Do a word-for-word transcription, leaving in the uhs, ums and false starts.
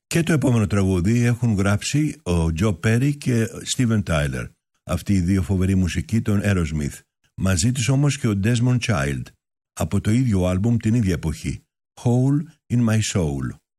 Και το επόμενο τραγούδι έχουν γράψει ο Τζο Πέρι και Στίβεν Τάιλερ. Αυτοί οι δύο φοβεροί μουσικοί των Aerosmith. Μαζί τους όμως και ο Desmond Child. Από το ίδιο άλμπουμ την ίδια εποχή. Hole in My Soul.